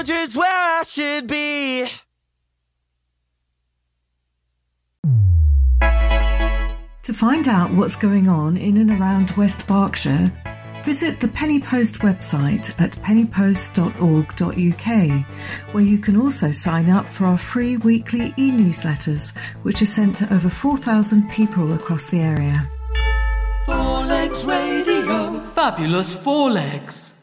Just where I should be. To find out what's going on in and around West Berkshire, visit the Penny Post website at pennypost.org.uk, where you can also sign up for our free weekly e-newsletters, which are sent to over 4,000 people across the area. Four Legs Radio. Fabulous Four Legs.